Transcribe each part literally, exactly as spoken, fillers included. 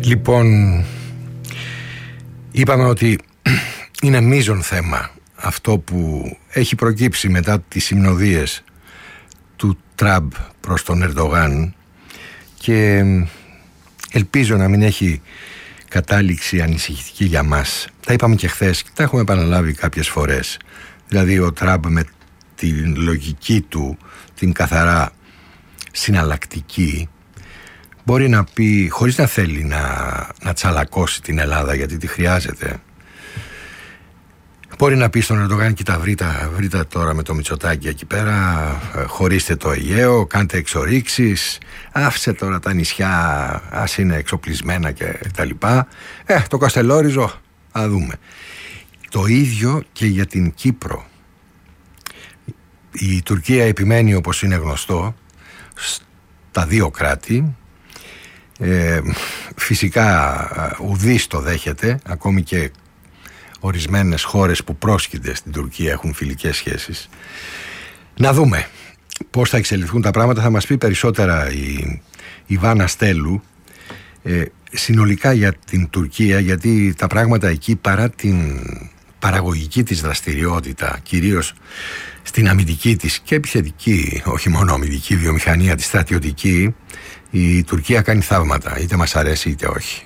Λοιπόν, είπαμε ότι είναι μείζον θέμα αυτό που έχει προκύψει μετά τις συνοδείες του Τραμπ προς τον Ερντογάν, και ελπίζω να μην έχει κατάληξη ανησυχητική για μας. Τα είπαμε και χθες και τα έχουμε επαναλάβει κάποιες φορές. Δηλαδή ο Τραμπ με τη λογική του, την καθαρά συναλλακτική, μπορεί να πει, χωρίς να θέλει να, να τσαλακώσει την Ελλάδα, γιατί τη χρειάζεται, μπορεί να πει στον Ερντογάν: κοίτα, βρείτε, βρείτε τώρα με το Μητσοτάκη εκεί πέρα, χωρίστε το Αιγαίο, κάντε εξορίξεις, άφησε τώρα τα νησιά, ας είναι εξοπλισμένα και τα λοιπά. Ε, το Καστελόριζο, θα δούμε. Το ίδιο και για την Κύπρο. Η Τουρκία επιμένει, όπως είναι γνωστό, στα δύο κράτη. Ε, φυσικά ουδής το δέχεται, ακόμη και ορισμένες χώρες που πρόσκυνται στην Τουρκία έχουν φιλικές σχέσεις. Να δούμε πώς θα εξελιχθούν τα πράγματα. Θα μας πει περισσότερα η, η Βάνα Στέλου ε, συνολικά για την Τουρκία, γιατί τα πράγματα εκεί, παρά την παραγωγική της δραστηριότητα, κυρίως στην αμυντική της και επιθετική, όχι μόνο αμυντική βιομηχανία, τη στρατιωτική, η Τουρκία κάνει θαύματα, είτε μας αρέσει είτε όχι.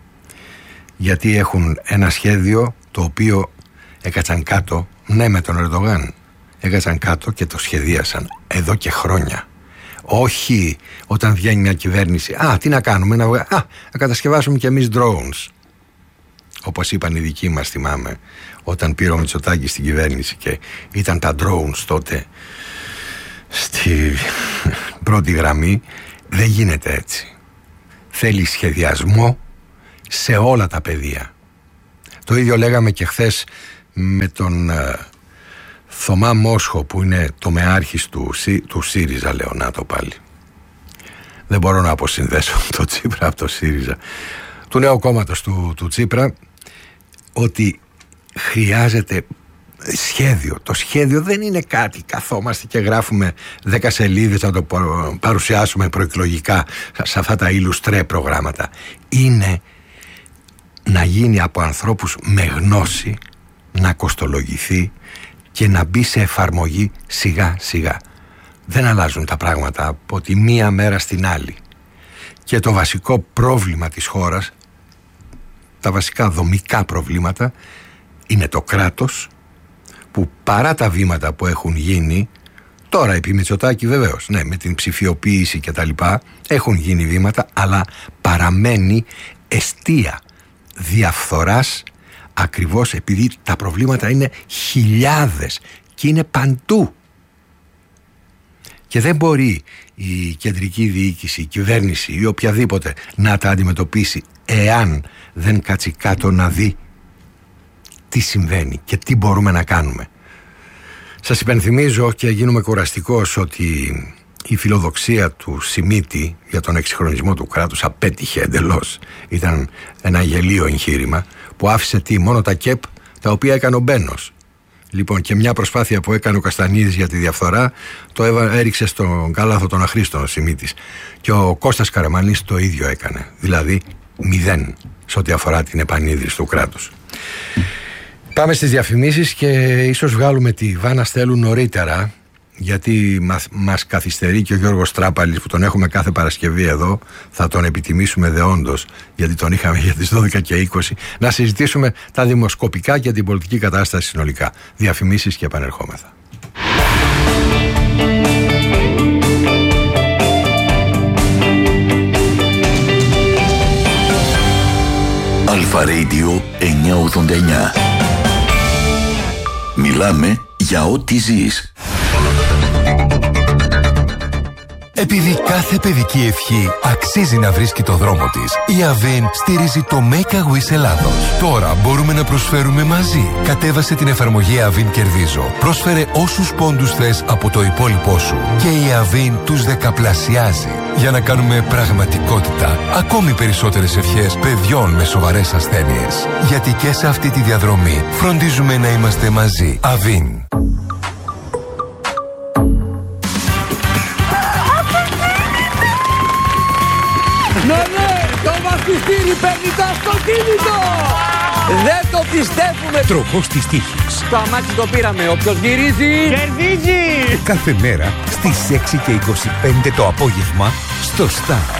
Γιατί έχουν ένα σχέδιο το οποίο έκατσαν κάτω, ναι, με τον Ερντογάν, έκατσαν κάτω και το σχεδίασαν εδώ και χρόνια. Όχι όταν βγαίνει μια κυβέρνηση, α, τι να κάνουμε, να, βγα... α, να κατασκευάσουμε κι εμείς drones. Όπως είπαν οι δικοί μας, θυμάμαι, όταν πήρε ο Μητσοτάκης στην κυβέρνηση και ήταν τα drones τότε στη πρώτη γραμμή. Δεν γίνεται έτσι. Θέλει σχεδιασμό σε όλα τα πεδία. Το ίδιο λέγαμε και χθες με τον ε, Θωμά Μόσχο, που είναι το μεάρχης του, του ΣΥΡΙΖΑ, λέω να το πάλι. Δεν μπορώ να αποσυνδέσω το Τσίπρα από το ΣΥΡΙΖΑ. Του νέου κόμματος του, του Τσίπρα, ότι χρειάζεται σχέδιο. Το σχέδιο δεν είναι κάτι καθόμαστε και γράφουμε δέκα σελίδες να το παρουσιάσουμε προεκλογικά σε αυτά τα ηλουστρέ προγράμματα. Είναι να γίνει από ανθρώπους με γνώση, να κοστολογηθεί και να μπει σε εφαρμογή σιγά σιγά. Δεν αλλάζουν τα πράγματα από τη μία μέρα στην άλλη. Και το βασικό πρόβλημα της χώρας, τα βασικά δομικά προβλήματα, είναι το κράτος, που παρά τα βήματα που έχουν γίνει τώρα επί Μητσοτάκη, βεβαίως, ναι, με την ψηφιοποίηση και τα λοιπά, έχουν γίνει βήματα, αλλά παραμένει εστία διαφθοράς, ακριβώς επειδή τα προβλήματα είναι χιλιάδες και είναι παντού. Και δεν μπορεί η κεντρική διοίκηση, η κυβέρνηση ή οποιαδήποτε να τα αντιμετωπίσει εάν δεν κάτσει κάτω να δει τι συμβαίνει και τι μπορούμε να κάνουμε. Σας υπενθυμίζω και γίνομαι κουραστικός ότι η φιλοδοξία του Σιμίτη για τον εξυγχρονισμό του κράτους απέτυχε εντελώς. Ήταν ένα γελίο εγχείρημα που άφησε τι, μόνο τα ΚΕΠ, τα οποία έκανε ο Μπένος. Λοιπόν, και μια προσπάθεια που έκανε ο Καστανίδης για τη διαφθορά το έριξε στον κάλαθο των αχρήστων ο Σιμίτης. Και ο Κώστας Καραμανλής το ίδιο έκανε. Δηλαδή μηδέν σε ό,τι αφορά την επανίδρυση του κράτους. Πάμε στις διαφημίσεις και ίσως βγάλουμε τη Βάνα Στέλου νωρίτερα, γιατί μας καθυστερεί και ο Γιώργος Τράπαλης, που τον έχουμε κάθε Παρασκευή εδώ. Θα τον επιτιμήσουμε δεόντως, γιατί τον είχαμε για τις δώδεκα και είκοσι, να συζητήσουμε τα δημοσκοπικά και την πολιτική κατάσταση συνολικά. Διαφημίσεις και επανερχόμεθα. Αλφα Radio εννιακόσια ογδόντα εννιά. Μιλάμε για ό,τι ζεις. Επειδή κάθε παιδική ευχή αξίζει να βρίσκει το δρόμο της, η Avin στηρίζει το Make a Wish Ελλάδος. Τώρα μπορούμε να προσφέρουμε μαζί. Κατέβασε την εφαρμογή Avin Κερδίζω. Πρόσφερε όσους πόντους θες από το υπόλοιπό σου και η Avin τους δεκαπλασιάζει για να κάνουμε πραγματικότητα ακόμη περισσότερες ευχές παιδιών με σοβαρές ασθένειες. Γιατί και σε αυτή τη διαδρομή φροντίζουμε να είμαστε μαζί. Avin. Ναι, ναι! Το βαστιστήρι παίρνει το αυτοκίνητο! Δεν το πιστεύουμε! Τροχός της τύχης. Το αμάξι το πήραμε, όποιος γυρίζει κερδίζει! Κάθε μέρα στις έξι και είκοσι πέντε το απόγευμα στο Star.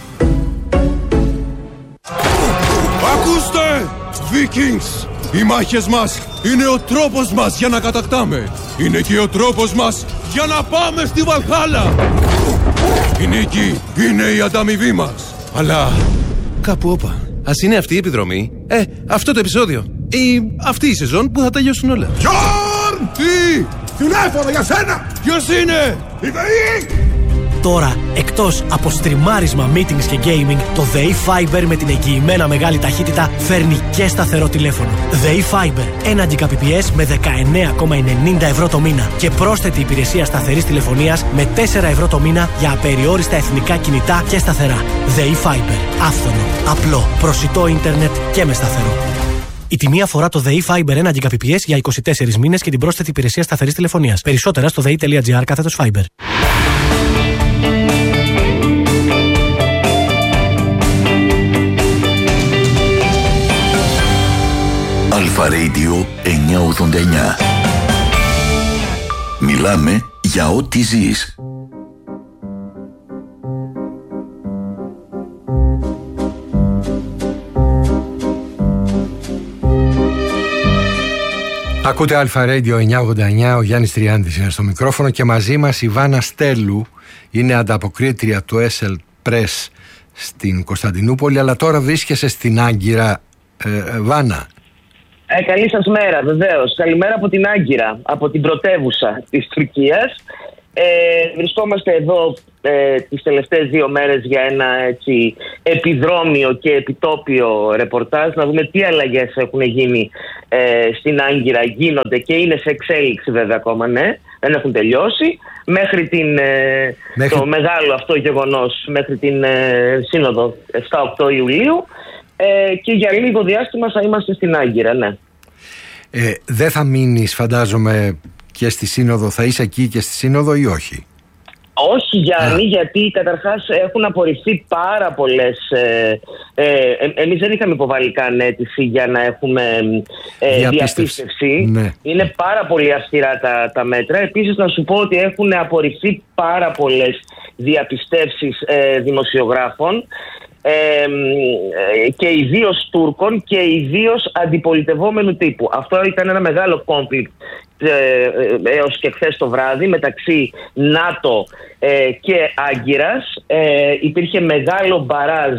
Ακούστε! Vikings! Οι μάχες μας είναι ο τρόπος μας για να κατακτάμε. Είναι και ο τρόπος μας για να πάμε στη Βαλχάλα. Η νίκη είναι η ανταμοιβή μας. Αλλά κάπου όπα. Ας είναι αυτή η επιδρομή. Ε, αυτό το επεισόδιο. Ή αυτή η σεζόν που θα τελειώσουν όλα. Γιόρν! Τι! Τηλέφωνο για σένα! Ποιος είναι? Η ΔΕΗ! Τώρα, εκτός από στριμάρισμα, meetings και gaming, το ΔΕΗ Fiber με την εγγυημένα μεγάλη ταχύτητα φέρνει και σταθερό τηλέφωνο. ΔΕΗ Fiber, ένα Gbps με δεκαεννέα κόμμα ενενήντα ευρώ το μήνα και πρόσθετη υπηρεσία σταθερής τηλεφωνίας με τέσσερα ευρώ το μήνα για απεριόριστα εθνικά κινητά και σταθερά. ΔΕΗ Fiber, άφθονο, απλό, προσιτό ίντερνετ και με σταθερό. Η τιμή αφορά το ΔΕΗ Fiber ένα Gbps για είκοσι τέσσερις μήνες και την πρόσθετη υπηρεσία σταθερής τηλεφωνίας. Περισσότερα στο δei.gr κάθετος Fiber. Αλφα Radio εννιακόσια ογδόντα εννιά. Μιλάμε για ό,τι ζεις. Ακούτε Αλφα Radio εννιακόσια ογδόντα εννιά, ο Γιάννης Τριάντης είναι στο μικρόφωνο και μαζί μας η Βάνα Στέλου, είναι ανταποκρίτρια του Έσελ Press στην Κωνσταντινούπολη, αλλά τώρα βρίσκεσαι στην Άγκυρα. ε, Βάνα. Ε, καλή σας μέρα, βεβαίως. Καλημέρα από την Άγκυρα, από την πρωτεύουσα της Τουρκίας. Ε, βρισκόμαστε εδώ ε, τις τελευταίες δύο μέρες για ένα έτσι, επιδρόμιο και επιτόπιο ρεπορτάζ, να δούμε τι αλλαγές έχουν γίνει ε, στην Άγκυρα, γίνονται και είναι σε εξέλιξη βέβαια ακόμα, ναι, δεν έχουν τελειώσει, μέχρι, την, ε, μέχρι... το μεγάλο αυτό γεγονός, μέχρι την ε, σύνοδο επτά οκτώ Ιουλίου. Ε, και για λίγο διάστημα θα είμαστε στην Άγκυρα, ναι. Ε, δεν θα μείνεις, φαντάζομαι, και στη Σύνοδο, θα είσαι εκεί και στη Σύνοδο ή όχι? Όχι, Γιάννη, yeah. γιατί καταρχάς έχουν απορριφθεί πάρα πολλές. Ε, ε, ε, εμείς δεν είχαμε υποβάλει καν αίτηση για να έχουμε ε, διαπίστευση. Ναι. Είναι πάρα πολύ αυστηρά τα, τα μέτρα. Επίσης, να σου πω ότι έχουν απορριφθεί πάρα πολλές διαπιστεύσεις ε, δημοσιογράφων. Ε, και ιδίως Τούρκων και ιδίως αντιπολιτευόμενου τύπου. Αυτό ήταν ένα μεγάλο conflict ε, έως και χθες το βράδυ μεταξύ ΝΑΤΟ ε, και Άγκυρας. Ε, υπήρχε μεγάλο μπαράζ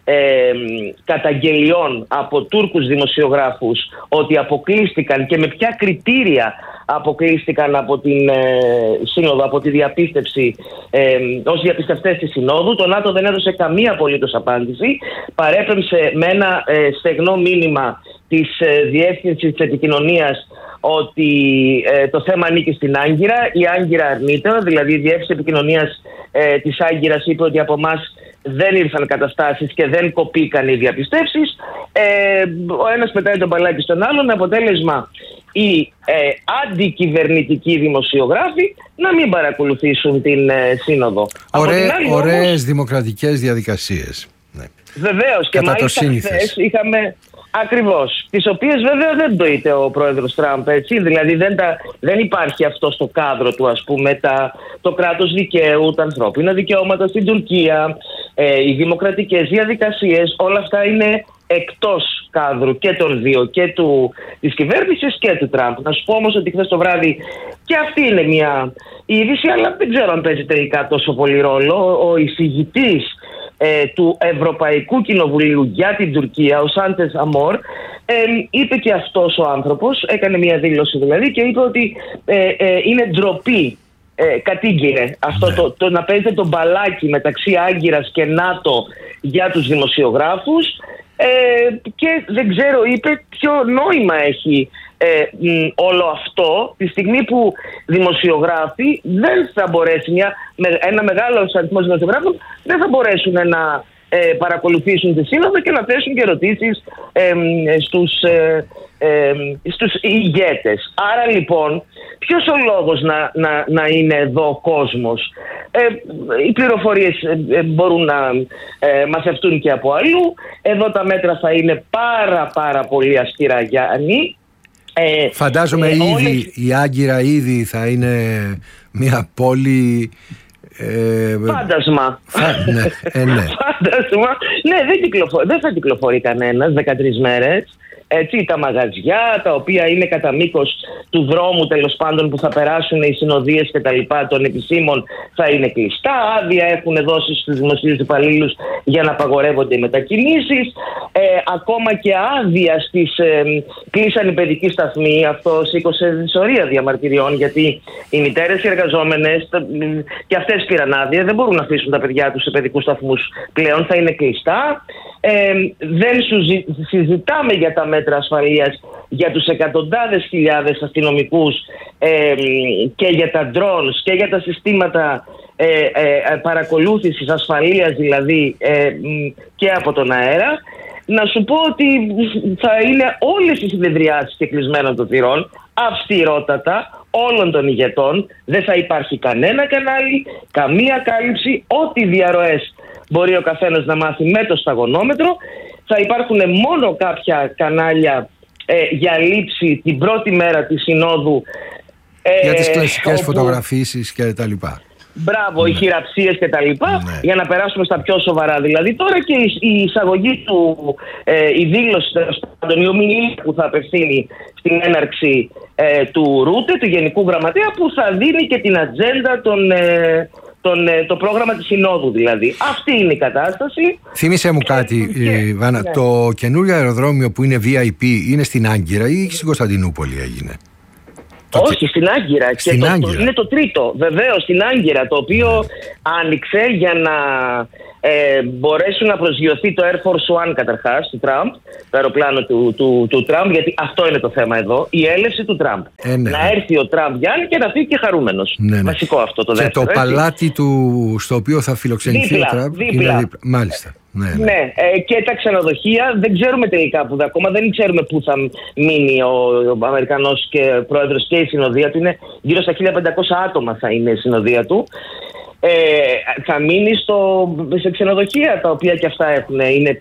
ε, καταγγελιών από Τούρκους δημοσιογράφους ότι αποκλείστηκαν και με ποια κριτήρια αποκλείστηκαν από την ε, Σύνοδο, από τη διαπίστευση ε, ως διαπιστευτές της Συνόδου. Το ΝΑΤΟ δεν έδωσε καμία απολύτως απάντηση. Παρέπεμψε με ένα ε, στεγνό μήνυμα της ε, Διεύθυνσης της Επικοινωνίας ότι ε, το θέμα ανήκει στην Άγκυρα. Η Άγκυρα αρνείται, δηλαδή η Διεύθυνση Επικοινωνίας ε, της Άγκυρας είπε ότι από εμάς δεν ήρθαν καταστάσεις και δεν κοπήκαν οι διαπιστεύσεις. Ε, ο ένας πετάει τον μπαλάκι στον άλλον, με αποτέλεσμα οι ε, αντικυβερνητικοί δημοσιογράφοι να μην παρακολουθήσουν την ε, Σύνοδο. Ωραί, ωραίες όμως, δημοκρατικές διαδικασίες. Ναι. Βεβαίως, και μάλιστα χθες είχαμε... Ακριβώς, τις οποίες βέβαια δεν το είτε ο πρόεδρος Τραμπ, έτσι, δηλαδή δεν, τα, δεν υπάρχει αυτό στο κάδρο του, ας πούμε, τα, το κράτος δικαίου, τα ανθρώπινα δικαιώματα στην Τουρκία, ε, οι δημοκρατικές διαδικασίες, όλα αυτά είναι εκτός κάδρου και των δύο, και του, της κυβέρνησης και του Τραμπ. Να σου πω όμως ότι χθες το βράδυ και αυτή είναι μια είδηση, αλλά δεν ξέρω αν παίζει τελικά τόσο πολύ ρόλο. Ο εισηγητής Ε, του Ευρωπαϊκού Κοινοβουλίου για την Τουρκία, ο Σάντες Αμόρ, ε, είπε και αυτός ο άνθρωπος, έκανε μια δήλωση δηλαδή και είπε ότι ε, ε, είναι ντροπή, ε, κατήγγειλε αυτό το, το να παίζεται το μπαλάκι μεταξύ Άγκυρας και ΝΑΤΟ για τους δημοσιογράφους ε, και δεν ξέρω, είπε, ποιο νόημα έχει Ε, μ, όλο αυτό τη στιγμή που δημοσιογράφοι δεν θα μπορέσει, μια, με, ένα μεγάλο αριθμό δημοσιογράφων δεν θα μπορέσουν να ε, παρακολουθήσουν τη σύνοδο και να θέσουν και ερωτήσεις ε, στους, ε, ε, στους ηγέτες. Άρα λοιπόν, ποιος ο λόγος να, να, να είναι εδώ ο κόσμος? Ε, οι πληροφορίες ε, μπορούν να ε, μαζευτούν και από αλλού. Εδώ τα μέτρα θα είναι πάρα πάρα πολύ αυστηρά, Γιάννη. Ε, Φαντάζομαι ε, ήδη όλες... η Άγκυρα ήδη θα είναι μια πόλη... Ε, Φάντασμα. Φα... ναι, ε, ναι. Φάντασμα. Ναι, δεν, κυκλοφορεί, δεν θα κυκλοφορεί κανένας δεκατρείς μέρες. Έτσι, τα μαγαζιά τα οποία είναι κατά μήκος του δρόμου, τέλος πάντων, που θα περάσουν οι συνοδείες και τα λοιπά των επισήμων, θα είναι κλειστά. Άδεια έχουν δώσει στους δημοσίους υπαλλήλους για να απαγορεύονται οι μετακινήσεις. Ε, ακόμα και άδεια στις ε, κλείσαν οι παιδικοί σταθμοί. Αυτό σήκωσε σωρία διαμαρτυριών, γιατί οι μητέρες οι εργαζόμενες και αυτές πήραν άδεια, δεν μπορούν να αφήσουν τα παιδιά τους σε παιδικούς σταθμούς πλέον, θα είναι κλειστά. Ε, δεν συζητάμε για τα μέτρα ασφαλείας για τους εκατοντάδες χιλιάδες αστυνομικούς ε, και για τα drones και για τα συστήματα ε, ε, παρακολούθησης ασφαλείας, δηλαδή ε, και από τον αέρα. Να σου πω ότι θα είναι όλες οι συνεδριάσεις και κλεισμένων των θυρών, αυστηρότατα, όλων των ηγετών. Δεν θα υπάρχει κανένα κανάλι, καμία κάλυψη, ό,τι διαρροές μπορεί ο καθένας να μάθει με το σταγονόμετρο. Θα υπάρχουν μόνο κάποια κανάλια ε, για λήψη την πρώτη μέρα της συνόδου. Ε, για τις κλασικές όπου... φωτογραφίσεις και τα λοιπά. Μπράβο, ναι. Οι χειραψίες και τα λοιπά, ναι. Για να περάσουμε στα πιο σοβαρά. Δηλαδή τώρα και η, η εισαγωγή του, ε, η δήλωση, η ομιλία που θα απευθύνει στην έναρξη ε, του Ρούτε, του Γενικού Γραμματέα, που θα δίνει και την ατζέντα των... Ε, Τον, το πρόγραμμα της Συνόδου δηλαδή. Αυτή είναι η κατάσταση. Θύμισε μου κάτι, και, Βάνα, ναι. Το καινούριο αεροδρόμιο που είναι βι άι πι είναι στην Άγκυρα ή στην Κωνσταντινούπολη έγινε? Όχι, και... στην Άγκυρα. Στην και Άγκυρα. Το, είναι το τρίτο, βεβαίως, στην Άγκυρα, το οποίο άνοιξε για να ε, μπορέσουν να προσγειωθεί το Air Force One καταρχάς του Τραμπ, το αεροπλάνο του, του, του Τραμπ, γιατί αυτό είναι το θέμα εδώ, η έλευση του Τραμπ. Ε, ναι. Να έρθει ο Τραμπ, Γιάννη, και να φύγει και χαρούμενος. Ναι, ναι. Βασικό αυτό το δεύτερο. Και το έτσι. Παλάτι του, στο οποίο θα φιλοξενηθεί δίπλα, ο Τραμπ. Δίπλα. Είναι δίπλα. Μάλιστα. Ναι, ναι. ναι ε, και τα ξενοδοχεία δεν ξέρουμε τελικά που, ακόμα δεν ξέρουμε πού θα μείνει ο, ο Αμερικανός και πρόεδρος και η συνοδεία του. Είναι γύρω στα χίλια πεντακόσια άτομα θα είναι η συνοδεία του. Ε, θα μείνει στο, σε ξενοδοχεία τα οποία και αυτά έχουν, είναι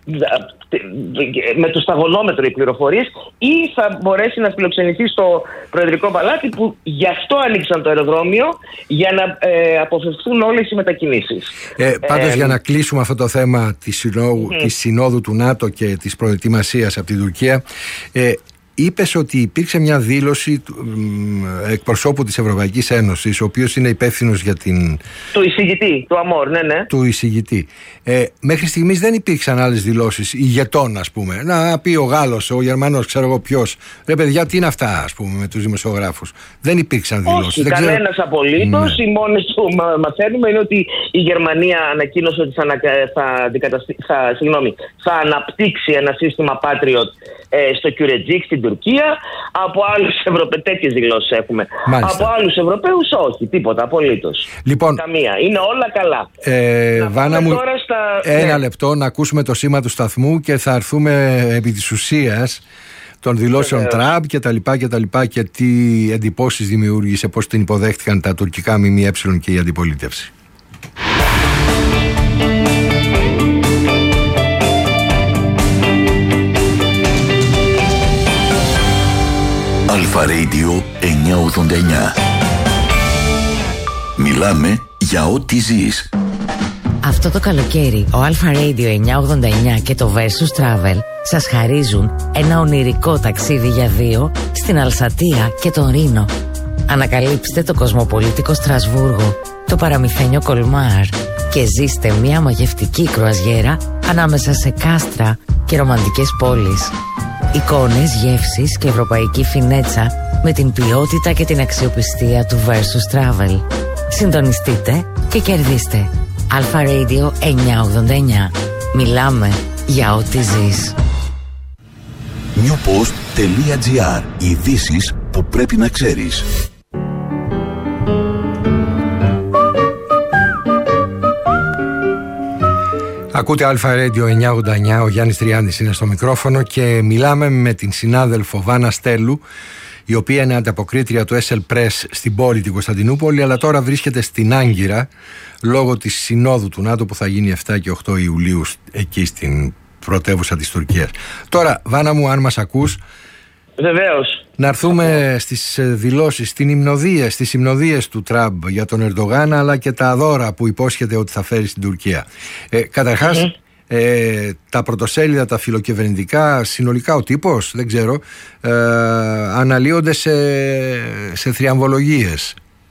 με το σταγονόμετρο οι πληροφορίες, ή θα μπορέσει να φιλοξενηθεί στο Προεδρικό Παλάτι, που γι' αυτό άνοιξαν το αεροδρόμιο, για να ε, αποφευθούν όλες οι μετακινήσεις. Ε, πάντως ε, για να κλείσουμε αυτό το θέμα της συνόδου, mm. της συνόδου του ΝΑΤΟ και της προετοιμασίας από την Τουρκία, ε, είπες ότι υπήρξε μια δήλωση του ε, εκπροσώπου της Ευρωπαϊκής Ένωσης, ο οποίος είναι υπεύθυνος για την... Του εισηγητή, του Αμόρ, ναι, ναι. Του εισηγητή. Ε, μέχρι στιγμής δεν υπήρξαν άλλες δηλώσεις ηγετών, ας πούμε. Να πει ο Γάλλος, ο Γερμανός, ξέρω εγώ ποιος. Ρε παιδιά, τι είναι αυτά, ας πούμε, με τους δημοσιογράφους. Δεν υπήρξαν δηλώσεις. Όχι, δεν κανένας ξέρω... απολύτως. Ναι. Οι μόνες που μαθαίνουμε είναι ότι η Γερμανία ανακοίνωσε ότι θα, θα, αντικαταστη... θα, συγγνώμη, θα αναπτύξει ένα σύστημα Patriot ε, στο Κιουρετζίκ στην Τουρκία. Από άλλους Ευρωπαίους, τέτοιες δηλώσεις έχουμε. Μάλιστα. Από άλλους Ευρωπαίους όχι, τίποτα, απολύτως. Λοιπόν, καμία. Είναι όλα καλά. Ε, Βάνα μου, στα... ένα ναι. λεπτό να ακούσουμε το σήμα του σταθμού και θα έρθουμε επί της ουσίας των δηλώσεων ε, Τραμπ και τα λοιπά και τα λοιπά και τι εντυπώσεις δημιούργησε, πώς την υποδέχτηκαν τα τουρκικά ΜΜΕ και η αντιπολίτευση. Αλφα Radio εννιακόσια ογδόντα εννιά. Μιλάμε για ό,τι ζεις. Αυτό το καλοκαίρι ο Αλφα Radio εννιακόσια ογδόντα εννιά και το Versus Travel σας χαρίζουν ένα ονειρικό ταξίδι για δύο στην Αλσατία και τον Ρήνο. Ανακαλύψτε το κοσμοπολίτικο Στρασβούργο, το παραμυθένιο Κολμάρ και ζήστε μια μαγευτική κρουαζιέρα ανάμεσα σε κάστρα και ρομαντικές πόλεις. Εικόνες, γεύσεις και ευρωπαϊκή φινέτσα με την ποιότητα και την αξιοπιστία του Versus Travel. Συντονιστείτε και κερδίστε. Αλφα Radio εννιακόσια ογδόντα εννιά. Μιλάμε για ό,τι ζεις. newpost.gr. Ειδήσεις που πρέπει να ξέρεις. Ακούτε Αλφα Radio εννιακόσια ογδόντα εννιά, ο Γιάννης Τριάντης είναι στο μικρόφωνο και μιλάμε με την συνάδελφο Βάνα Στέλου, η οποία είναι ανταποκρίτρια του ες ελ Press στην πόλη την Κωνσταντινούπολη, αλλά τώρα βρίσκεται στην Άγκυρα λόγω της συνόδου του ΝΑΤΟ που θα γίνει επτά και οκτώ Ιουλίου εκεί στην πρωτεύουσα της Τουρκίας. Τώρα, Βάνα μου, αν μας ακούς, βεβαίως, να έρθουμε στις δηλώσεις, στην υμνοδίες, στις υμνοδίες του Τραμπ για τον Ερντογάν, αλλά και τα δώρα που υπόσχεται ότι θα φέρει στην Τουρκία. Ε, καταρχάς, mm-hmm. ε, τα πρωτοσέλιδα, τα φιλοκυβερνητικά, συνολικά ο τύπος, δεν ξέρω, ε, αναλύονται σε, σε θριαμβολογίες.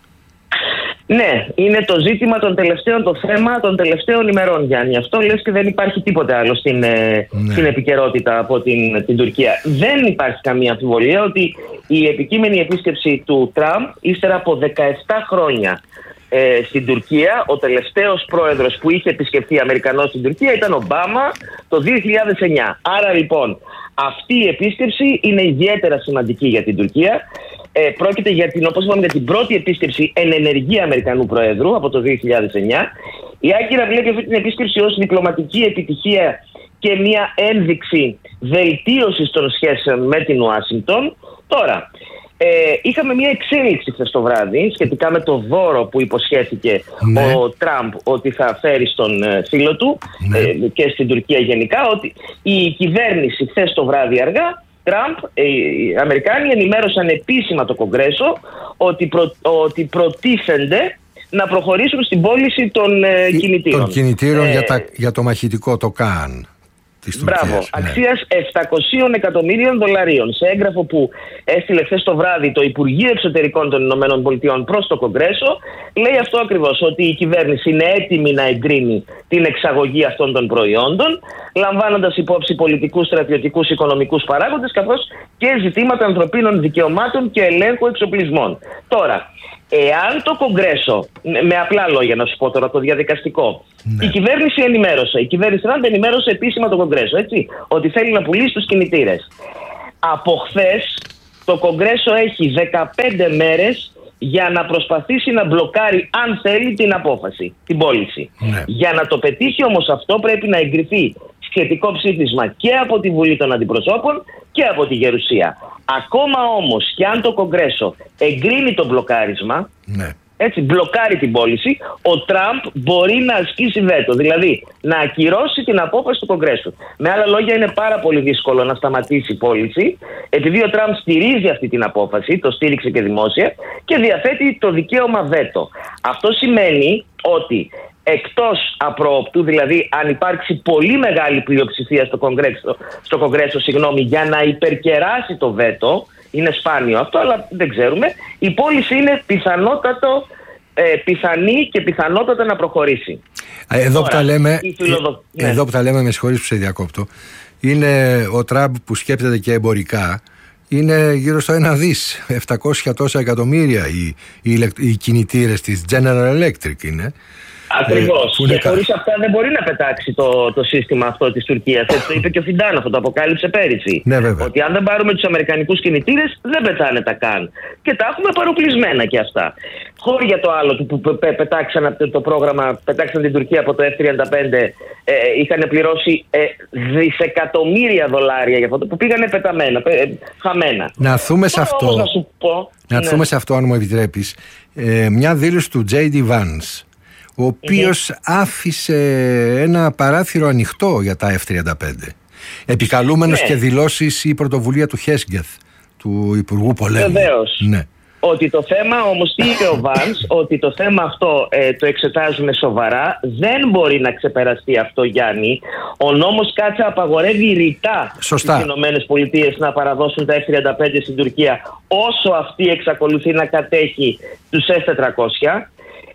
Ναι, είναι το ζήτημα των τελευταίων, το θέμα των τελευταίων ημερών, Γιάννη. Αυτό λες και δεν υπάρχει τίποτε άλλο στην, ναι. στην επικαιρότητα από την, την Τουρκία. Δεν υπάρχει καμία αμφιβολία ότι η επικείμενη επίσκεψη του Τραμπ, ύστερα από δεκαεπτά χρόνια ε, στην Τουρκία, ο τελευταίος πρόεδρος που είχε επισκεφτεί Αμερικανός στην Τουρκία ήταν Ομπάμα το δύο χιλιάδες εννιά. Άρα λοιπόν αυτή η επίσκεψη είναι ιδιαίτερα σημαντική για την Τουρκία. Ε, πρόκειται για την, όπως είπαμε, για την πρώτη επίσκεψη εν ενεργεία Αμερικανού Προέδρου από το δύο χιλιάδες εννιά. Η Άγκυρα βλέπει αυτή την επίσκεψη ως διπλωματική επιτυχία και μια ένδειξη βελτίωσης των σχέσεων με την Ουάσιγκτον. Τώρα, ε, είχαμε μια εξέλιξη χθες το βράδυ σχετικά με το δώρο που υποσχέθηκε ναι. ο Τραμπ ότι θα φέρει στον ε, φίλο του ναι. ε, και στην Τουρκία γενικά, ότι η κυβέρνηση χθες το βράδυ αργά, Τραμπ, οι Αμερικάνοι ενημέρωσαν επίσημα το Κογκρέσο ότι, προ, ότι προτίθενται να προχωρήσουν στην πώληση των ε, κινητήρων. Των κινητήρων ε, για, τα, για το μαχητικό, το ΚΑΝ. Μπράβο, ναι. αξίας επτακόσια εκατομμύριων δολαρίων, σε έγγραφο που έστειλε χθες το βράδυ το Υπουργείο Εξωτερικών των Ηνωμένων Πολιτειών προς το Κογκρέσο, λέει αυτό ακριβώς, ότι η κυβέρνηση είναι έτοιμη να εγκρίνει την εξαγωγή αυτών των προϊόντων, λαμβάνοντας υπόψη πολιτικούς, στρατιωτικούς, οικονομικούς παράγοντες, καθώς και ζητήματα ανθρωπίνων δικαιωμάτων και ελέγχου εξοπλισμών. Τώρα, εάν το Κογκρέσο, με απλά λόγια να σου πω τώρα το διαδικαστικό, ναι. η κυβέρνηση ενημέρωσε, η κυβέρνηση Τραμπ ενημέρωσε επίσημα το Κογκρέσο, έτσι, ότι θέλει να πουλήσει τους κινητήρες. Από χθες το Κογκρέσο έχει δεκαπέντε μέρες για να προσπαθήσει να μπλοκάρει, αν θέλει, την απόφαση, την πώληση. Ναι. Για να το πετύχει όμως αυτό πρέπει να εγκριθεί σχετικό ψήφισμα και από τη Βουλή των Αντιπροσώπων και από τη Γερουσία. Ακόμα όμως και αν το Κογκρέσο εγκρίνει το μπλοκάρισμα, ναι. έτσι, μπλοκάρει την πώληση, ο Τραμπ μπορεί να ασκήσει βέτο, δηλαδή να ακυρώσει την απόφαση του Κογκρέσου. Με άλλα λόγια, είναι πάρα πολύ δύσκολο να σταματήσει η πώληση, επειδή ο Τραμπ στηρίζει αυτή την απόφαση, το στήριξε και δημόσια, και διαθέτει το δικαίωμα βέτο. Αυτό σημαίνει ότι εκτός απροοπτού, δηλαδή αν υπάρξει πολύ μεγάλη πλειοψηφία στο Κογκρέσο, στο Κογκρέσο συγγνώμη, για να υπερκεράσει το βέτο, είναι σπάνιο αυτό, αλλά δεν ξέρουμε, η πώληση είναι πιθανότατο, ε, πιθανή και πιθανότατα να προχωρήσει. Εδώ, Τώρα, που, τα λέμε, φιλοδο... εδώ ναι. που τα λέμε, με συγχωρείς που σε διακόπτω, είναι ο Τραμπ που σκέπτεται και εμπορικά, είναι γύρω στο ένα δις, επτακόσια τόσα εκατομμύρια οι, οι, οι κινητήρες της General Electric είναι. Ακριβώς. Ε, και κα... χωρίς αυτά δεν μπορεί να πετάξει το, το σύστημα αυτό της Τουρκίας. Έτσι το είπε και ο Φιντάν, αυτό το αποκάλυψε πέρυσι. Ναι, βέβαια. Ότι αν δεν πάρουμε τους αμερικανικούς κινητήρες δεν πετάνε τα καν. Και τα έχουμε παροπλισμένα και αυτά. Χώρια το άλλο που πε, πετάξαν το πρόγραμμα, πετάξαν την Τουρκία από το εφ τριάντα πέντε, ε, είχαν πληρώσει ε, δισεκατομμύρια δολάρια για αυτό που πήγανε πεταμένα, ε, χαμένα. Να έρθουμε σε αυτό. Να σου πω, να έρθουμε ναι. σε αυτό, αν μου επιτρέπεις. Ε, μια δήλωση του τζέι ντι Vance, ο οποίος mm-hmm. άφησε ένα παράθυρο ανοιχτό για τα εφ τριάντα πέντε. Επικαλούμενος ναι. και δηλώσεις η πρωτοβουλία του Χέσγκεθ, του Υπουργού Πολέμου. Βεβαίως. Ναι. Ότι το θέμα, όμως τι είπε ο Βάνς, ότι το θέμα αυτό ε, το εξετάζουμε σοβαρά, δεν μπορεί να ξεπεραστεί αυτό, Γιάννη. Ο νόμος Κάτσα απαγορεύει ρητά στις Ηνωμένες Πολιτείες να παραδώσουν τα εφ τριάντα πέντε στην Τουρκία όσο αυτή εξακολουθεί να κατέχει τους εφ τετρακόσια.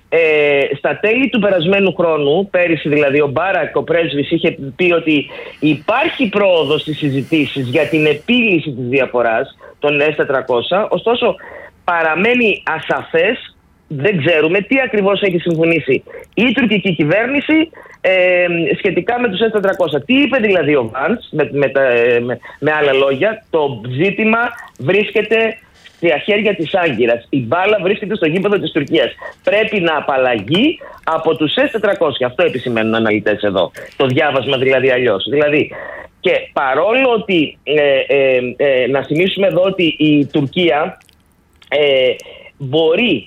Ε, στα τέλη του περασμένου χρόνου, πέρυσι δηλαδή, ο Μπάρακ, ο πρέσβης, είχε πει ότι υπάρχει πρόοδος στις συζητήσεις για την επίλυση της διαφοράς των εφ τετρακόσια, ωστόσο παραμένει ασαφές, δεν ξέρουμε τι ακριβώς έχει συμφωνήσει η τουρκική κυβέρνηση ε, σχετικά με τους εφ τετρακόσια. Τι είπε δηλαδή ο Βάνς, με, με, με, με άλλα λόγια, το ζήτημα βρίσκεται στα χέρια της Άγκυρας. Η μπάλα βρίσκεται στο γήπεδο της Τουρκίας. Πρέπει να απαλλαγεί από τους ες τετρακόσια. Αυτό επισημαίνουν αναλυτές εδώ. Το διάβασμα δηλαδή αλλιώς. Δηλαδή, και παρόλο ότι ε, ε, ε, να θυμίσουμε εδώ ότι η Τουρκία ε, μπορεί,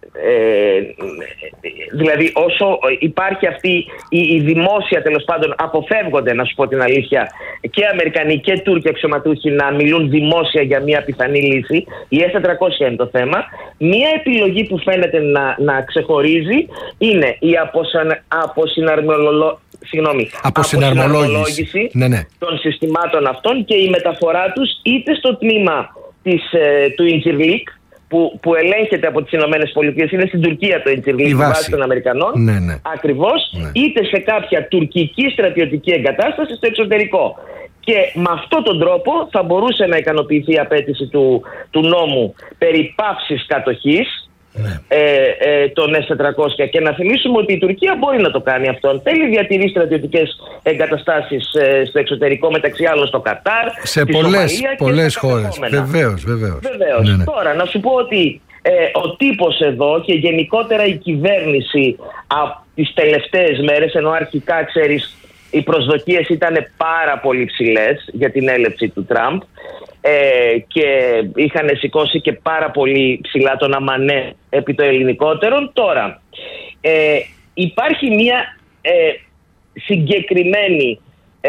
ε, δηλαδή όσο υπάρχει αυτή η, η δημόσια, τέλος πάντων, αποφεύγονται, να σου πω την αλήθεια, και Αμερικανοί και Τούρκοι αξιωματούχοι να μιλούν δημόσια για μια πιθανή λύση. Η ες τετρακόσια είναι το θέμα. Μια επιλογή που φαίνεται να, να ξεχωρίζει είναι η αποσυναρμολο... Συγγνώμη, αποσυναρμολόγηση ναι, ναι. των συστημάτων αυτών και η μεταφορά τους είτε στο τμήμα της, ε, του Incirlik, που, που ελέγχεται από τις Ηνωμένες Πολιτείες, είναι στην Τουρκία το Incirlik, βάση των Αμερικανών, ναι, ναι. ακριβώς, ναι. είτε σε κάποια τουρκική στρατιωτική εγκατάσταση στο εξωτερικό. Και με αυτόν τον τρόπο θα μπορούσε να ικανοποιηθεί η απέτηση του, του νόμου περί πάυσης κατοχής ναι. ε, ε, των ες τετρακόσια. Και να θυμίσουμε ότι η Τουρκία μπορεί να το κάνει αυτό. Θέλει διατηρεί στρατιωτικές εγκαταστάσεις ε, στο εξωτερικό, μεταξύ άλλων στο Κατάρ, σε πολλές, πολλές χώρες. Βεβαίως, βεβαίως. Βεβαίως. Ναι, ναι. Τώρα, να σου πω ότι ε, ο τύπος εδώ και γενικότερα η κυβέρνηση από τις τελευταίες μέρες, ενώ αρχικά, ξέρεις, οι προσδοκίες ήταν πάρα πολύ ψηλές για την έλευση του Τραμπ ε, και είχαν σηκώσει και πάρα πολύ ψηλά τον αμανέ επί το ελληνικότερον. Τώρα ε, υπάρχει μια ε, συγκεκριμένη ε,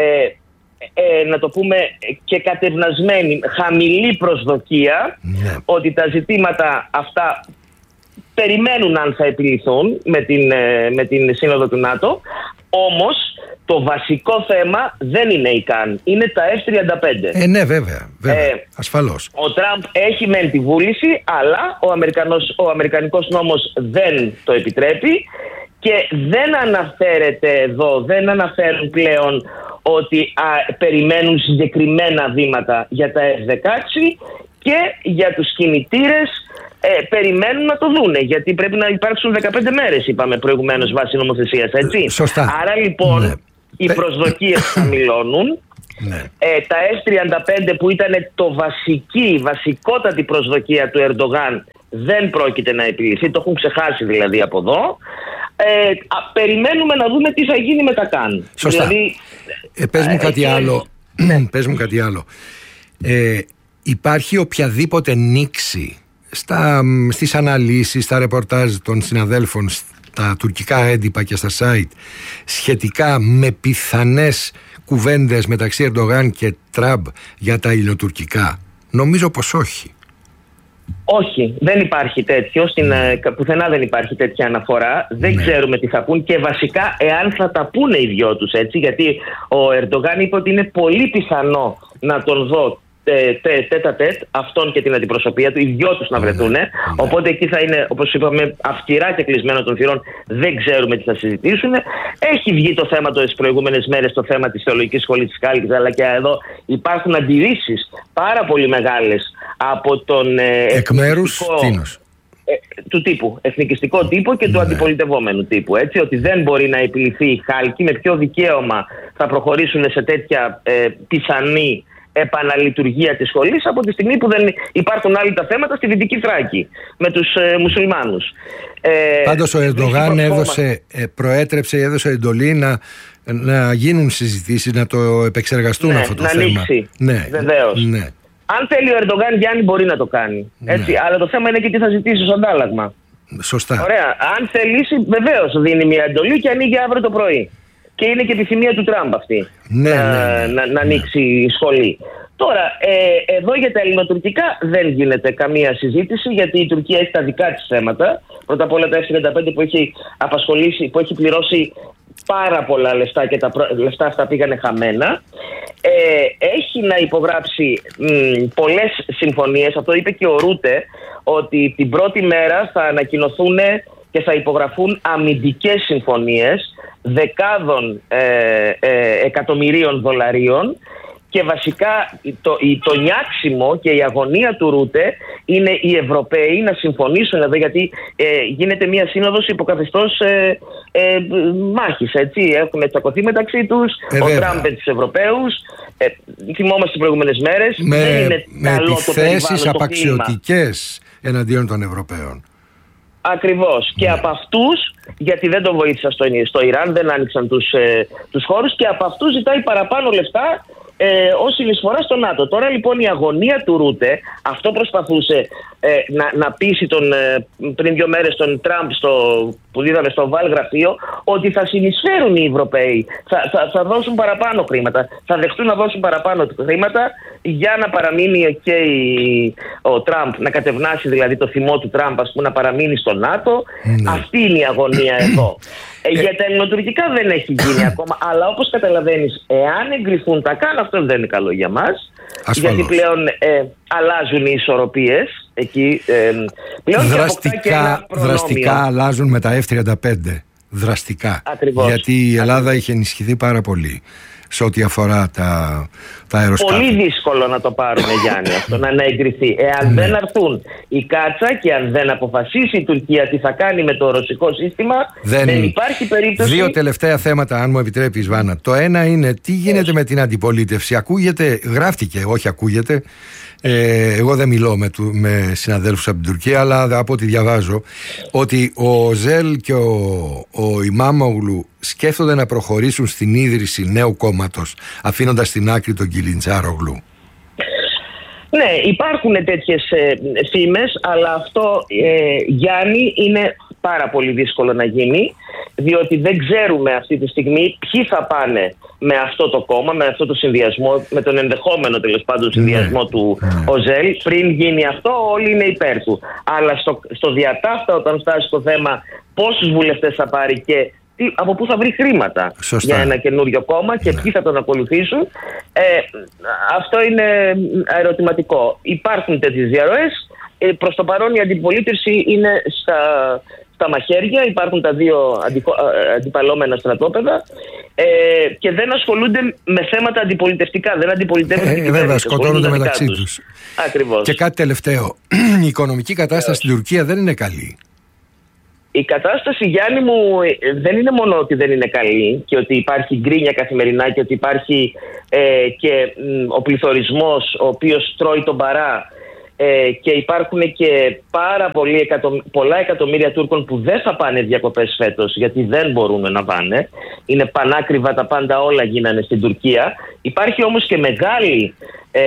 ε, να το πούμε και κατευνασμένη χαμηλή προσδοκία yeah. ότι τα ζητήματα αυτά περιμένουν αν θα επιληθούν με την, ε, με την Σύνοδο του ΝΑΤΟ. Όμως το βασικό θέμα δεν είναι η Καν, είναι τα εφ τριάντα πέντε. Ε, ναι, βέβαια, βέβαια. Ε, ασφαλώς. Ο Τραμπ έχει μεν τη βούληση, αλλά ο, Αμερικανός, ο Αμερικανικός νόμος δεν το επιτρέπει και δεν αναφέρεται εδώ, δεν αναφέρουν πλέον ότι α, περιμένουν συγκεκριμένα βήματα για τα εφ δεκαέξι και για τους κινητήρες. Ε, περιμένουν να το δούνε, γιατί πρέπει να υπάρξουν δεκαπέντε μέρες, είπαμε προηγουμένως, βάσει νομοθεσίας, έτσι. Σωστά. Άρα λοιπόν ναι. οι προσδοκίες χαμηλώνουν. Ναι. Ε, τα εφ τριάντα πέντε που ήταν το βασική, η βασικότατη προσδοκία του Ερντογάν δεν πρόκειται να επιλυθεί, το έχουν ξεχάσει δηλαδή από εδώ. Ε, α, περιμένουμε να δούμε τι θα γίνει με τα Καν. Σωστά. Δηλαδή, ε, πες μου ε, κάτι ε, άλλο. Ναι. πες μου κάτι άλλο. Ε, υπάρχει οποιαδήποτε νήξη Στα, στις αναλύσεις, στα ρεπορτάζ των συναδέλφων στα τουρκικά έντυπα και στα site σχετικά με πιθανές κουβέντες μεταξύ Ερντογάν και Τραμπ για τα ελληνοτουρκικά? Νομίζω πως όχι. Όχι, δεν υπάρχει τέτοιο, στην, mm. πουθενά δεν υπάρχει τέτοια αναφορά. Δεν ναι. ξέρουμε τι θα πούν και βασικά εάν θα τα πούνε οι δυο τους, έτσι, γιατί ο Ερντογάν είπε ότι είναι πολύ πιθανό να τον δω τέτα τέτ, αυτόν και την αντιπροσωπεία του, οι δυο τους να βρεθούν. Ναι, ναι. Οπότε εκεί θα είναι, όπως είπαμε, αυστηρά και κλεισμένο των θυρών. Δεν ξέρουμε τι θα συζητήσουν. Έχει βγει το θέμα τις προηγούμενες μέρες, το θέμα της Θεολογικής Σχολής της Χάλκιδας, αλλά και εδώ υπάρχουν αντιρρήσεις πάρα πολύ μεγάλες από τον εκ μέρους τίνος. Του τύπου, εθνικιστικό τύπο και του ναι. αντιπολιτευόμενου τύπου. Έτσι, ότι δεν μπορεί να επιληθεί η Χάλκη, με ποιο δικαίωμα θα προχωρήσουν σε τέτοια ε, πιθανή επαναλειτουργία της σχολής από τη στιγμή που δεν υπάρχουν άλλοι τα θέματα στη Δυτική Θράκη με τους ε, μουσουλμάνους. Ε, Πάντως ο Ερντογάν έδωσε, ε, προέτρεψε, έδωσε εντολή να, να γίνουν συζητήσεις, να το επεξεργαστούν ναι, αυτό το να θέμα. Ανοίξει, ναι, βεβαίως. Ναι. Αν θέλει ο Ερντογάν, Γιάννη, μπορεί να το κάνει. Έτσι, ναι. Αλλά το θέμα είναι και τι θα ζητήσει στο αντάλλαγμα. Σωστά. Ωραία. Αν θελήσει, βεβαίως δίνει μια εντολή και ανοίγει αύριο το πρωί. Και είναι και επιθυμία του Τραμπ αυτή, ναι, να, ναι, ναι. να, να ανοίξει ναι. η σχολή. Τώρα, ε, εδώ για τα ελληνοτουρκικά δεν γίνεται καμία συζήτηση, γιατί η Τουρκία έχει τα δικά της θέματα. Πρώτα απ' όλα τα εφ τριάντα πέντε που έχει απασχολήσει, που έχει πληρώσει πάρα πολλά λεφτά και τα λεφτά αυτά πήγανε χαμένα. Ε, έχει να υπογράψει μ, πολλές συμφωνίες. Αυτό είπε και ο Ρούτε, ότι την πρώτη μέρα θα ανακοινωθούν και θα υπογραφούν αμυντικές συμφωνίες δεκάδων ε, ε, εκατομμυρίων δολαρίων Και βασικά το, το νιάξιμο και η αγωνία του Ρούτε είναι οι Ευρωπαίοι να συμφωνήσουν εδώ, γιατί ε, γίνεται μια σύνοδος υποκαθεστώς ε, ε, μάχης, έτσι. Έχουν τσακωθεί μεταξύ τους, ε, ο Τραμπ με τους Ευρωπαίους, ε, θυμόμαστε τις προηγούμενες μέρες. Με, δεν είναι με επιθέσεις απαξιωτικές εναντίον των Ευρωπαίων. Ακριβώς. Και από αυτούς, γιατί δεν τον βοήθησαν στο, στο Ιράν, δεν άνοιξαν τους, ε, τους χώρους, και από αυτούς ζητάει παραπάνω λεφτά ε, ως συνεισφορά στο ΝΑΤΟ. Τώρα λοιπόν η αγωνία του Ρούτε, αυτό προσπαθούσε ε, να, να πείσει τον, ε, πριν δύο μέρες τον Τραμπ στο, που είδαμε στο Val γραφείο, ότι θα συνεισφέρουν οι Ευρωπαίοι, θα, θα, θα δώσουν παραπάνω χρήματα, θα δεχτούν να δώσουν παραπάνω χρήματα για να παραμείνει και η, ο Τραμπ, να κατευνάσει δηλαδή το θυμό του Τραμπ, ας πούμε, να παραμείνει στο ΝΑΤΟ. Ναι. Αυτή είναι η αγωνία εδώ. Ε, για τα ελληνοτουρκικά δεν έχει γίνει ακόμα, αλλά όπως καταλαβαίνεις, εάν εγκριθούν τα καν, αυτό δεν είναι καλό για μας. Ασφαλώς. Γιατί πλέον ε, αλλάζουν οι ισορροπίες εκεί. Ε, πλέον δραστικά, δραστικά αλλάζουν με τα εφ τριάντα πέντε. Δραστικά. Ακριβώς. Γιατί η Ελλάδα Ακριβώς. είχε ενισχυθεί πάρα πολύ σε ό,τι αφορά τα, τα αεροσκάφη. Πολύ δύσκολο να το πάρουν, Γιάννη, αυτό να, να εγκριθεί. Εάν ναι. δεν αρθούν η κάτσα και αν δεν αποφασίσει η Τουρκία τι θα κάνει με το ρωσικό σύστημα, δεν, δεν υπάρχει περίπτωση. Δύο τελευταία θέματα, αν μου επιτρέπεις, Βάνα. Το ένα είναι τι γίνεται με την αντιπολίτευση. Ακούγεται, γράφτηκε, όχι ακούγεται. Ε, εγώ δεν μιλώ με, του, με συναδέλφους από την Τουρκία, αλλά από ό,τι διαβάζω, ότι ο Ζέλ και ο, ο Ιμάμογλου σκέφτονται να προχωρήσουν στην ίδρυση νέου κόμματος, αφήνοντας στην άκρη τον Κιλιντσάρογλου. Ναι, υπάρχουν τέτοιες ε, φήμες, αλλά αυτό, ε, Γιάννη, είναι πάρα πολύ δύσκολο να γίνει, διότι δεν ξέρουμε αυτή τη στιγμή ποιοι θα πάνε με αυτό το κόμμα, με αυτό το συνδυασμό, με τον ενδεχόμενο τέλος πάντων συνδυασμό ναι. του ναι. ΟΖΕΛ. Πριν γίνει αυτό, όλοι είναι υπέρ του. Αλλά στο, στο διατάφτα, όταν φτάσει στο θέμα πόσους βουλευτές θα πάρει και τι, από πού θα βρει χρήματα Σωστά. για ένα καινούριο κόμμα και ναι. ποιοι θα τον ακολουθήσουν, ε, αυτό είναι ερωτηματικό. Υπάρχουν τέτοιες διαρροές. Ε, προς το παρόν η αντιπολίτευση είναι στα, στα μαχαίρια, υπάρχουν τα δύο αντικο, αντιπαλώμενα στρατόπεδα ε, και δεν ασχολούνται με θέματα αντιπολιτευτικά, δεν αντιπολιτεύουν την κυβέρνηση. Βέβαια, σκοτώνονται μεταξύ τους. τους. Ακριβώς. Και κάτι τελευταίο, η οικονομική κατάσταση στην Τουρκία δεν είναι καλή. Η κατάσταση, Γιάννη μου, δεν είναι μόνο ότι δεν είναι καλή και ότι υπάρχει γκρίνια καθημερινά και ότι υπάρχει ε, και μ, ο πληθωρισμός ο οποίος τρώει τον παρά. Ε, και υπάρχουν και πάρα πολλοί εκατο... πολλά εκατομμύρια Τούρκων που δεν θα πάνε διακοπές φέτος, γιατί δεν μπορούν να πάνε. Είναι πανάκριβα τα πάντα, όλα γίνανε στην Τουρκία. Υπάρχει όμως και μεγάλη ε,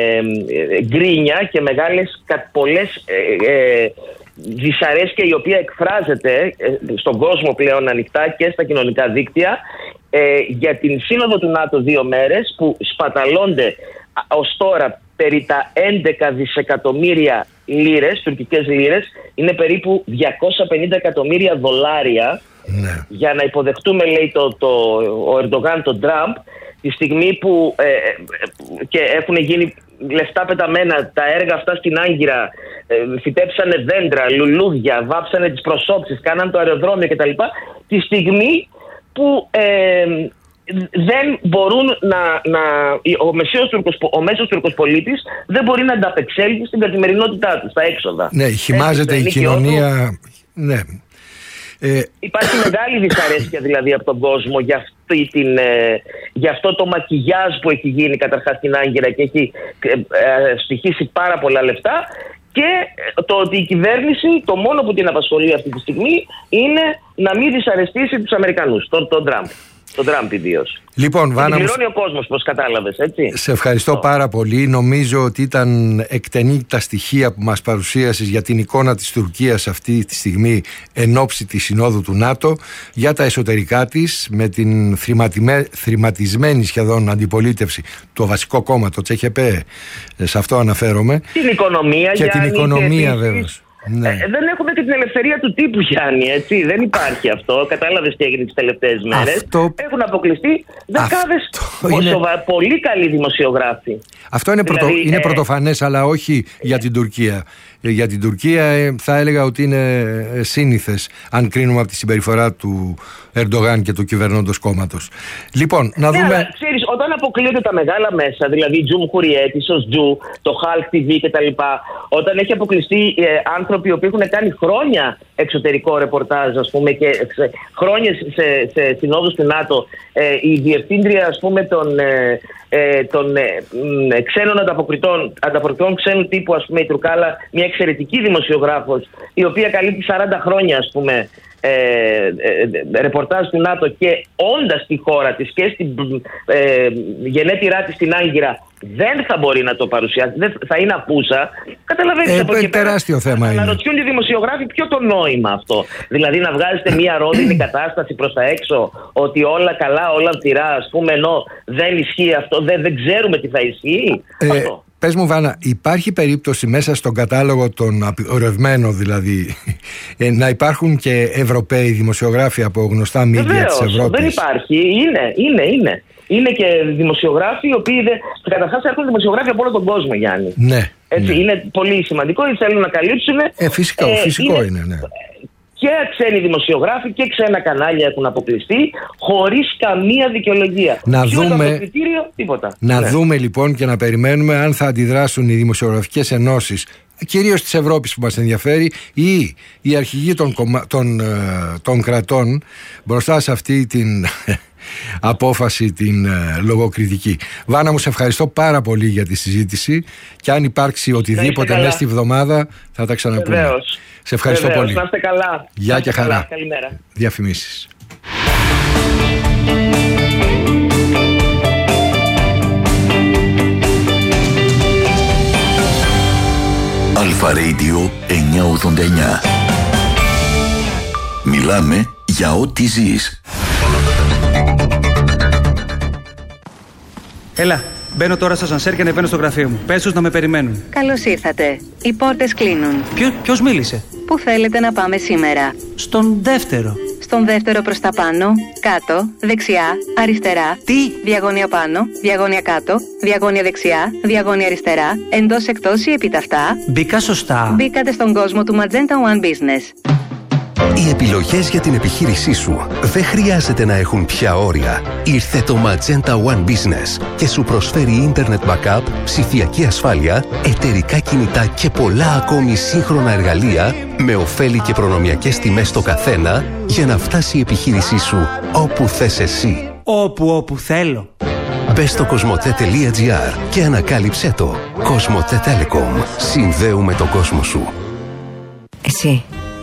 γκρίνια και μεγάλες πολλές ε, ε, δυσαρέσκεια η οποία εκφράζεται ε, στον κόσμο πλέον ανοιχτά και στα κοινωνικά δίκτυα ε, για την σύνοδο του ΝΑΤΟ δύο μέρες που σπαταλώνται ως τώρα περί τα έντεκα δισεκατομμύρια λίρες, τουρκικές λίρες, είναι περίπου διακόσια πενήντα εκατομμύρια δολάρια ναι. για να υποδεχτούμε, λέει, το, το, ο Ερντογάν, τον Τραμπ, τη στιγμή που ε, και έχουν γίνει λεφτά πεταμένα, τα έργα αυτά στην Άγκυρα, ε, φυτέψανε δέντρα, λουλούδια, βάψανε τις προσώψεις, κάναν το αεροδρόμιο κτλ. Τη στιγμή που ε, δεν μπορούν να, να ο, μεσαίος Τουρκος, ο μέσος Τουρκος πολίτης δεν μπορεί να ανταπεξέλθει στην καθημερινότητά του, στα έξοδα. Ναι, χυμάζεται η κοινωνία. Ναι. Ε... Υπάρχει μεγάλη δυσαρέσκεια δηλαδή από τον κόσμο για, αυτή την, ε, για αυτό το μακιγιάζ που έχει γίνει καταρχάς στην Άγκυρα και έχει ε, ε, στοιχήσει πάρα πολλά λεφτά, και το ότι η κυβέρνηση το μόνο που την απασχολεί αυτή τη στιγμή είναι να μην δυσαρεστήσει τους Αμερικανούς, τον, τον Τραμπ. Τον Τραμπ ιδίως. Λοιπόν, Βάνα, πληρώνει ο κόσμος, πώς κατάλαβες, έτσι. Σε ευχαριστώ πάρα πολύ. Νομίζω ότι ήταν εκτενή τα στοιχεία που μας παρουσίασες για την εικόνα της Τουρκίας αυτή τη στιγμή εν ώψη της Συνόδου του ΝΑΤΟ, για τα εσωτερικά της, με την θρηματισμένη σχεδόν αντιπολίτευση, το βασικό κόμμα, το ΤΣΕΧΕΠΕ, σε αυτό αναφέρομαι. Την οικονομία, και την οικονομία βέβαια. Ναι. Ε, δεν έχουμε και την ελευθερία του τύπου, Γιάννη, έτσι. Δεν υπάρχει αυτό. Κατάλαβες τι έγινε τις τελευταίες μέρες. Αυτό... Έχουν αποκλειστεί δεκάδες είναι... σοβα... πολύ καλοί δημοσιογράφοι. Αυτό είναι, δηλαδή, πρωτο... είναι ε... πρωτοφανές, αλλά όχι για την Τουρκία. Για την Τουρκία θα έλεγα ότι είναι σύνηθες, αν κρίνουμε από τη συμπεριφορά του Ερντογάν και του κυβερνώντος κόμματος. Λοιπόν, να ναι, δούμε. Αλλά, ξέρεις, όταν αποκλείονται τα μεγάλα μέσα, δηλαδή Τζουμχουριέτ, ίσως Τζου, το Χαλκ τι βι κτλ., όταν έχει αποκλειστεί ε, άνθρωποι που έχουν κάνει χρόνια εξωτερικό ρεπορτάζ, ας πούμε, και σε, χρόνια σε, σε συνόδους του ΝΑΤΟ, ε, η διευθύντρια, ας πούμε, των, ε, ε, των ε, ξένων ανταποκριτών, ανταποκριτών ξένου τύπου, ας πούμε, η Τουρκάλα, μια εξαιρετική δημοσιογράφος, η οποία καλύπτει σαράντα χρόνια, ας πούμε, Ε, ε, ρεπορτάζ του ΝΑΤΟ και όντας στη χώρα της και στην ε, γενέτειρά της στην Άγκυρα δεν θα μπορεί να το παρουσιάσει, δεν θα είναι απούσα. Καταλαβαίνετε, ε, από εκεί τεράστιο πέρα, θέμα είναι. αναρωτιούνται οι δημοσιογράφοι ποιο το νόημα αυτό. Δηλαδή να βγάζετε μια ρόδινη κατάσταση προς τα έξω ότι όλα καλά, όλα αυστηρά, ας πούμε, ενώ δεν ισχύει αυτό, δεν, δεν ξέρουμε τι θα ισχύει. Ε, αυτό. Πες μου, Βάνα, υπάρχει περίπτωση μέσα στον κατάλογο των απειρευμένων δηλαδή να υπάρχουν και Ευρωπαίοι δημοσιογράφοι από γνωστά μίδια της Ευρώπης? Δεν υπάρχει, είναι, είναι, είναι. Είναι και δημοσιογράφοι οι οποίοι δεν... Καταρχάς έρχονται δημοσιογράφοι από όλο τον κόσμο, Γιάννη. Ναι. Έτσι, ναι. Είναι πολύ σημαντικό, θέλουν να καλύψουν. Ε, φυσικό, ε, φυσικό είναι, είναι, ναι. Και ξένοι δημοσιογράφοι και ξένα κανάλια έχουν αποκλειστεί χωρίς καμία δικαιολογία. Να Ποιο δούμε, είναι το κριτήριο, τίποτα. Να ναι. δούμε λοιπόν και να περιμένουμε αν θα αντιδράσουν οι δημοσιογραφικές ενώσεις, κυρίως της Ευρώπης που μας ενδιαφέρει, ή οι αρχηγοί των, κομμα... των, των κρατών μπροστά σε αυτή την απόφαση, την λογοκριτική. Βάνα μου, σε ευχαριστώ πάρα πολύ για τη συζήτηση και αν υπάρξει οτιδήποτε μέσα στη βδομάδα θα τα ξαναπούμε. Βεβαίως. Σε ευχαριστώ Βεβαίως. πολύ. Να είστε καλά. Γεια και χαρά. Καλά. Καλημέρα. Διαφημίσεις. Αλφα Radio εννιακόσια ογδόντα εννιά. Μιλάμε για ό,τι ζεις. Έλα, μπαίνω τώρα στο σανσέρ και ανεβαίνω στο γραφείο μου. Πες τους να με περιμένουν. Καλώς ήρθατε. Οι πόρτες κλείνουν. Ποιο, ποιος μίλησε? Πού θέλετε να πάμε σήμερα? Στον δεύτερο. Στον δεύτερο προς τα πάνω, κάτω, δεξιά, αριστερά. Τι? Διαγώνια πάνω, διαγώνια κάτω, διαγώνια δεξιά, διαγώνια αριστερά, εντός εκτός ή επιταυτά. Μπήκα σωστά. Μπήκατε στον κόσμο του Magenta One Business. Οι επιλογές για την επιχείρησή σου δεν χρειάζεται να έχουν πια όρια. Ήρθε το Magenta One Business και σου προσφέρει Internet Backup, ψηφιακή ασφάλεια, εταιρικά κινητά και πολλά ακόμη σύγχρονα εργαλεία με ωφέλη και προνομιακές τιμές στο καθένα για να φτάσει η επιχείρησή σου όπου θες εσύ. Όπου όπου θέλω. Μπες στο κοσμοτέ.gr και ανακάλυψέ το. Κοσμοτέ Telecom. Συνδέουμε τον κόσμο σου. Εσύ,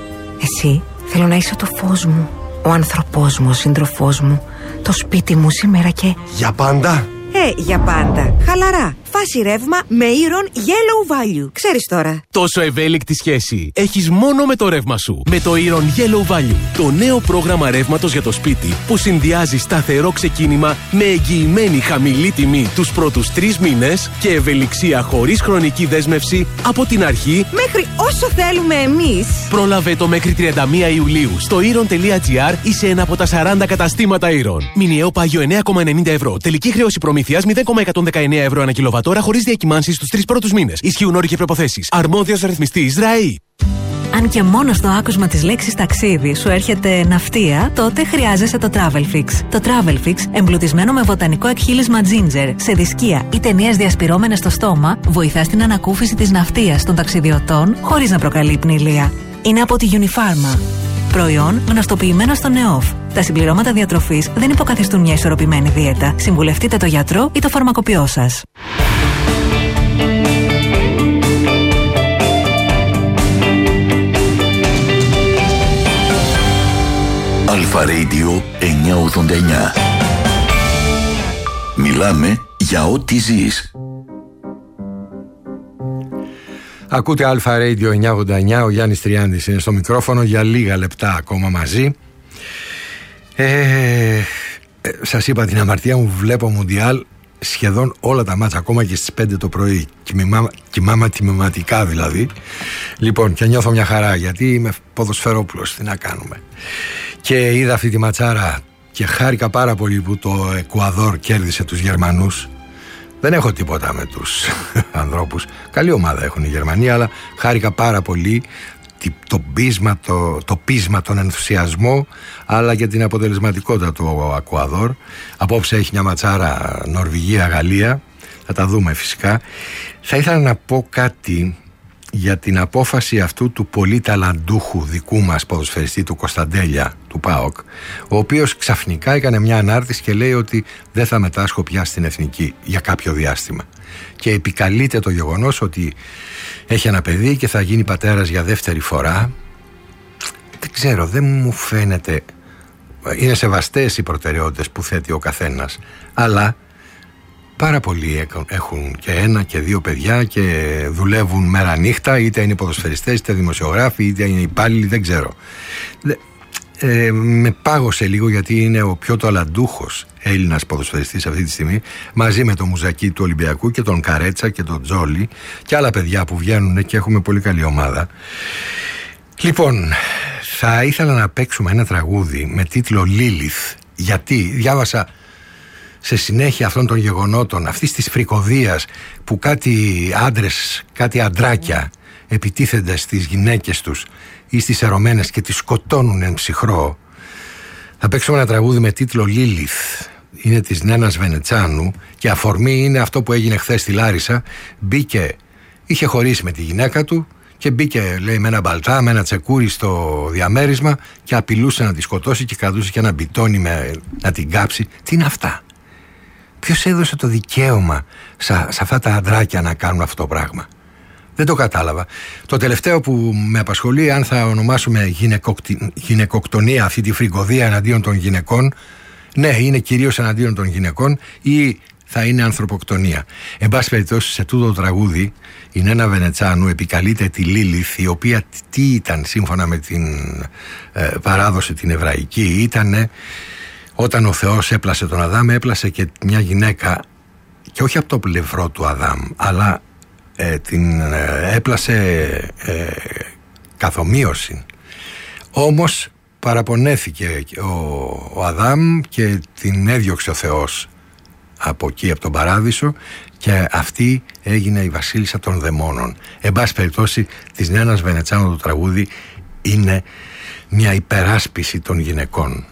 εσύ θέλω να είσαι το φως μου, ο άνθρωπός μου, ο σύντροφός μου, το σπίτι μου σήμερα και... Για πάντα? Ε, για πάντα. Χαλαρά. Φάση ρεύμα με Iron Yellow Value. Ξέρεις τώρα. Τόσο ευέλικτη σχέση έχεις μόνο με το ρεύμα σου. Με το Iron Yellow Value. Το νέο πρόγραμμα ρεύματος για το σπίτι που συνδυάζει σταθερό ξεκίνημα με εγγυημένη χαμηλή τιμή τους πρώτους τρεις μήνες και ευελιξία χωρίς χρονική δέσμευση από την αρχή μέχρι όσο θέλουμε εμείς. Πρόλαβε το μέχρι τριάντα μία Ιουλίου στο iron.gr ή σε ένα από τα σαράντα καταστήματα Iron. Μηνιαίο πάγιο εννέα κόμμα ενενήντα ευρώ. Τελική χρέωση προμηθείας μηδέν κόμμα εκατόν δεκαεννέα ευρώ ανά κιλοβατόρα χωρίς διακυμάνσεις στους τρεις πρώτους μήνες. Ισχύουν όροι και προϋποθέσεις. Αρμόδιος ρυθμιστής ΡΑΗ. Αν και μόνο στο άκουσμα της λέξης ταξίδι σου έρχεται ναυτία, τότε χρειάζεσαι το Travelfix. Το Travelfix, εμπλουτισμένο με βοτανικό εκχύλισμα ginger, σε δισκία ή ταινίες διασπυρώμενες στο στόμα, βοηθά στην ανακούφιση της ναυτίας των ταξιδιωτών χωρίς να προκαλεί πνηλία. Είναι από τη Unifarma. Προϊόν γνωστοποιημένο στο ΝΕΟΦ. Τα συμπληρώματα διατροφής δεν υποκαθιστούν μια ισορροπημένη δίαιτα. Συμβουλευτείτε το γιατρό ή το φαρμακοποιό σας. Αλφα Radio εννιακόσια ογδόντα εννιά. Μιλάμε για ό,τι ζεις. Ακούτε Αλφα Radio εννιακόσια ογδόντα εννιά, ο Γιάννης Τριάντης είναι στο μικρόφωνο για λίγα λεπτά ακόμα μαζί. Ε, ε, σας είπα την αμαρτία μου, βλέπω Μουντιάλ σχεδόν όλα τα μάτσα, ακόμα και στις πέντε το πρωί. Κοιμάμαι, κοιμάμαι τιμηματικά δηλαδή. Λοιπόν, και νιώθω μια χαρά γιατί είμαι ποδοσφαιρόπουλος, τι να κάνουμε. Και είδα αυτή τη ματσάρα και χάρηκα πάρα πολύ που το Εκουαδόρ κέρδισε τους Γερμανούς. Δεν έχω τίποτα με τους ανθρώπους. Καλή ομάδα έχουν οι Γερμανοί, αλλά χάρηκα πάρα πολύ το πείσμα, το, το πείσμα, τον ενθουσιασμό, αλλά και την αποτελεσματικότητα του Εκουαδόρ. Απόψε έχει μια ματσάρα Νορβηγία-Γαλλία. Θα τα δούμε φυσικά. Θα ήθελα να πω κάτι για την απόφαση αυτού του πολύ ταλαντούχου δικού μας ποδοσφαιριστή, του Κωνσταντέλια, του ΠΑΟΚ, ο οποίος ξαφνικά έκανε μια ανάρτηση και λέει ότι δεν θα μετάσχω πια στην εθνική για κάποιο διάστημα. Και επικαλείται το γεγονός ότι έχει ένα παιδί και θα γίνει πατέρας για δεύτερη φορά. Δεν ξέρω, δεν μου φαίνεται. Είναι σεβαστές οι προτεραιότητες που θέτει ο καθένας, αλλά πάρα πολλοί έχουν και ένα και δύο παιδιά και δουλεύουν μέρα νύχτα, είτε είναι ποδοσφαιριστές, είτε δημοσιογράφοι, είτε είναι υπάλληλοι, δεν ξέρω. Ε, με πάγωσε λίγο, γιατί είναι ο πιο ταλαντούχος Έλληνας ποδοσφαιριστής αυτή τη στιγμή, μαζί με τον Μουζακί του Ολυμπιακού και τον Καρέτσα και τον Τζόλι και άλλα παιδιά που βγαίνουν και έχουμε πολύ καλή ομάδα. Λοιπόν, θα ήθελα να παίξουμε ένα τραγούδι με τίτλο Lilith, γιατί διάβασα σε συνέχεια αυτών των γεγονότων, αυτής της φρικοδίας που κάτι άντρες, κάτι αντράκια επιτίθενται στις γυναίκες τους ή στις ερωμένες και τις σκοτώνουν εν ψυχρό. Θα παίξουμε ένα τραγούδι με τίτλο Lilith. Είναι της Νένας Βενετσάνου και αφορμή είναι αυτό που έγινε χθες στη Λάρισα. Μπήκε, είχε χωρίσει με τη γυναίκα του και μπήκε, λέει, με ένα μπαλτά, με ένα τσεκούρι στο διαμέρισμα και απειλούσε να τη σκοτώσει και κρατούσε και ένα μπιτόνι με, να την κάψει. Τι είναι αυτά? Ποιος έδωσε το δικαίωμα σε, σε αυτά τα αντράκια να κάνουν αυτό το πράγμα? Δεν το κατάλαβα. Το τελευταίο που με απασχολεί, αν θα ονομάσουμε γυναικοκτι... γυναικοκτονία αυτή τη φρικοδία εναντίον των γυναικών, ναι, είναι κυρίως εναντίον των γυναικών, ή θα είναι ανθρωποκτονία. Εν πάση περιπτώσει, σε τούτο το τραγούδι η Νένα Βενετσάνου επικαλείται τη Λίλιθ, η οποία τι ήταν σύμφωνα με την ε, παράδοση την εβραϊκή? Ήτανε όταν ο Θεός έπλασε τον Αδάμ, έπλασε και μια γυναίκα, και όχι από το πλευρό του Αδάμ, αλλά ε, την ε, έπλασε ε, καθομοίωση. Όμως παραπονέθηκε ο, ο Αδάμ και την έδιωξε ο Θεός από εκεί, από τον Παράδεισο, και αυτή έγινε η βασίλισσα των δαιμόνων. Εν πάση περιπτώσει, της Νένας Βενετσάνου το τραγούδι είναι μια υπεράσπιση των γυναικών.